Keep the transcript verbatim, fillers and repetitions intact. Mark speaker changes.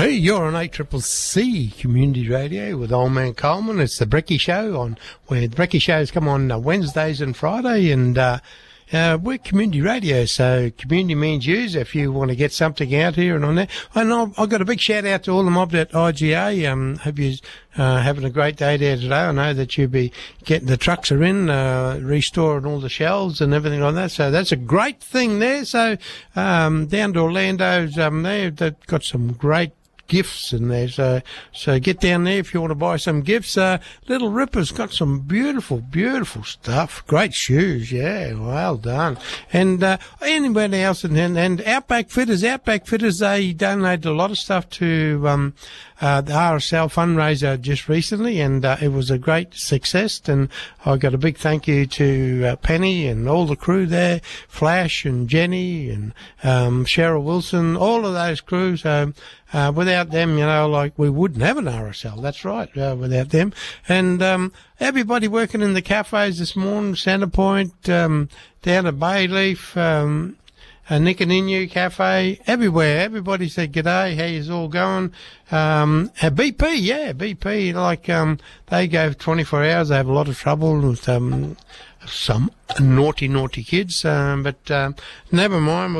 Speaker 1: Hey, you're on A C C C Community Radio with Old Man Coleman. It's the Brekkie Show, on where the Brekkie shows come on uh, Wednesdays and Friday, and uh, uh, we're community radio, so community means yous if you want to get something out here and on there. And I've, I've got a big shout out to all the mob at I G A. Um, hope you're uh, having a great day there today. I know that you'll be getting the trucks are in, uh, restoring all the shelves and everything like that. So that's a great thing there. So um, down to Orlando's, um, there, they've got some great gifts in there, so so get down there if you want to buy some gifts. Uh, Little Ripper's got some beautiful, beautiful stuff. Great shoes, yeah, well done. And uh, anybody else, and, and and Outback Fitters, Outback Fitters, they donated a lot of stuff to um, uh, the R S L fundraiser just recently, and uh, it was a great success. And I got a big thank you to uh, Penny and all the crew there, Flash and Jenny and um, Cheryl Wilson, all of those crews. Um, Uh, without them, you know, like we wouldn't have an R S L. That's right, uh, without them. And um, everybody working in the cafes this morning, Centrepoint, um, down at Bayleaf, um, uh, Nick and Inu Cafe, everywhere. Everybody said, g'day, how yous all going? Um, at B P, yeah, B P, like um, they go twenty-four hours. They have a lot of trouble with um, some naughty, naughty kids. Um, but um, never mind.